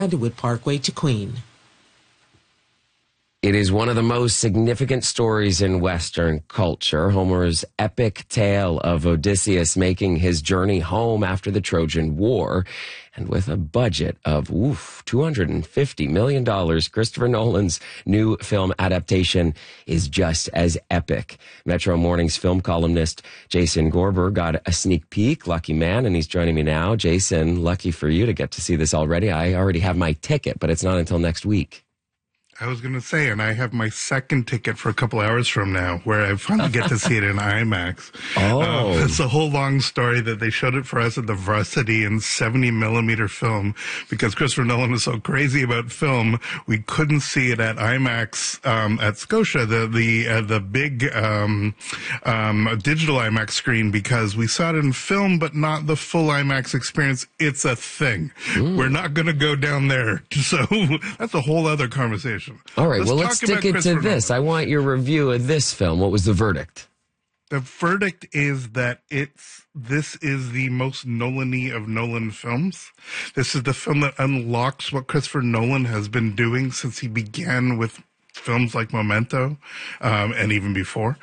Underwood Parkway to Queen. It is one of the most significant stories in Western culture. Homer's epic tale of Odysseus making his journey home after the Trojan War. And with a budget of $250 million, Christopher Nolan's new film adaptation is just as epic. Metro Morning's film columnist Jason Gorber got a sneak peek. Lucky man, and he's joining me now. Jason, lucky for you to get to see this already. I already have my ticket, but it's not until next week. I was going to say, and I have my second ticket for a couple hours from now, where I finally get to see it in IMAX. Oh. It's a whole long story that they showed it for us at the Varsity in 70mm film, because Christopher Nolan is so crazy about film, we couldn't see it at IMAX at Scotia, the big digital IMAX screen, because we saw it in film, but not the full IMAX experience. It's a thing. We're not going to go down there. So that's a whole other conversation. All right, let's stick it to this. I want your review of this film. What was the verdict? The verdict is that this is the most Nolan-y of Nolan films. This is the film that unlocks what Christopher Nolan has been doing since he began with films like Memento, and even before.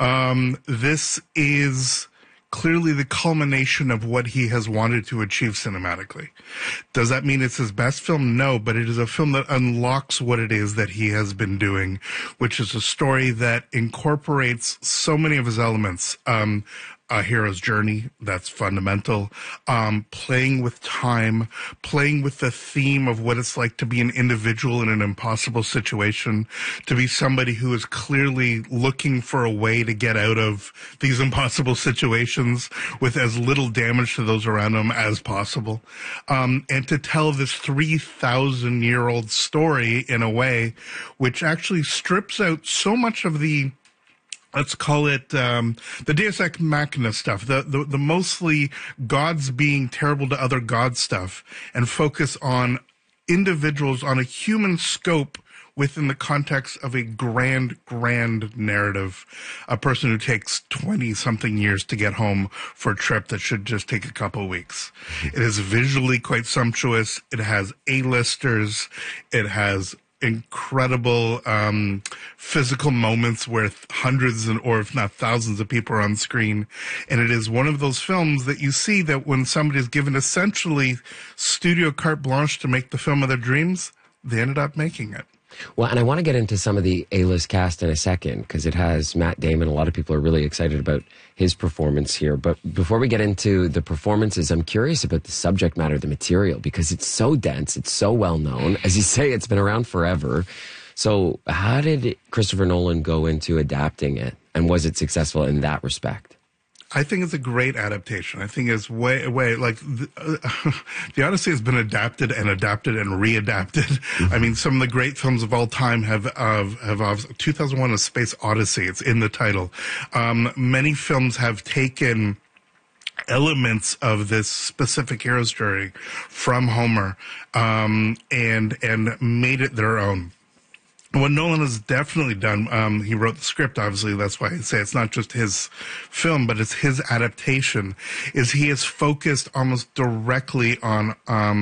This is clearly the culmination of what he has wanted to achieve cinematically. Does that mean it's his best film? No, but it is a film that unlocks what it is that he has been doing, which is a story that incorporates so many of his elements. A hero's journey, that's fundamental. Playing with time, playing with the theme of what it's like to be an individual in an impossible situation, to be somebody who is clearly looking for a way to get out of these impossible situations with as little damage to those around him as possible. And to tell this 3,000-year-old story in a way which actually strips out so much of the, let's call it the Deus Ex Machina stuff, the mostly gods being terrible to other gods stuff, and focus on individuals on a human scope within the context of a grand narrative. A person who takes 20-something years to get home for a trip that should just take a couple of weeks. It is visually quite sumptuous. It has A-listers. It has incredible physical moments where hundreds or if not thousands of people are on screen. And it is one of those films that you see that when somebody is given essentially studio carte blanche to make the film of their dreams, they ended up making it. Well, and I want to get into some of the A-list cast in a second, because it has Matt Damon. A lot of people are really excited about his performance here. But before we get into the performances, I'm curious about the subject matter, the material, because it's so dense, it's so well known. As you say, it's been around forever. So how did Christopher Nolan go into adapting it, and was it successful in that respect? I think it's a great adaptation. I think it's way like the Odyssey has been adapted and readapted. I mean, some of the great films of all time have 2001: A Space Odyssey. It's in the title. Many films have taken elements of this specific hero's journey from Homer and made it their own. What Nolan has definitely done, he wrote the script, obviously, that's why I say it's not just his film, but it's his adaptation, is he has focused almost directly on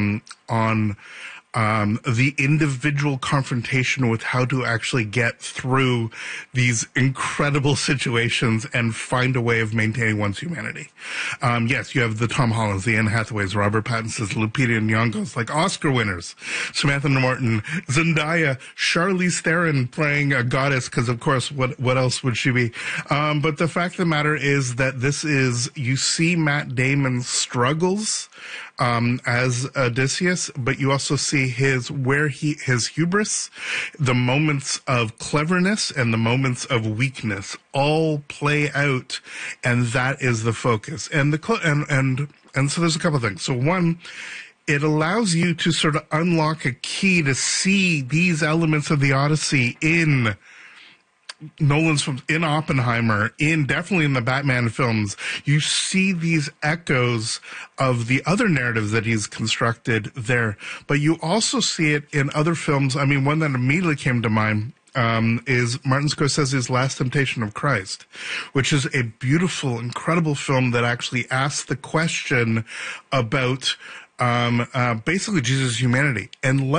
the individual confrontation with how to actually get through these incredible situations and find a way of maintaining one's humanity. Yes, you have the Tom Hollands, the Anne Hathaways, Robert Pattinsons, Lupita Nyong'os, like Oscar winners, Samantha Morton, Zendaya, Charlize Theron playing a goddess, because of course, what else would she be? But the fact of the matter is that this is, you see Matt Damon's struggles as Odysseus, but you also see his hubris, the moments of cleverness and the moments of weakness all play out, and that is the focus. And so there's a couple of things. So one, it allows you to sort of unlock a key to see these elements of the Odyssey in Nolan's films, in Oppenheimer, definitely in the Batman films. You see these echoes of the other narratives that he's constructed there, but you also see it in other films. I mean, one that immediately came to mind is Martin Scorsese's Last Temptation of Christ, which is a beautiful, incredible film that actually asks the question about basically Jesus' humanity. And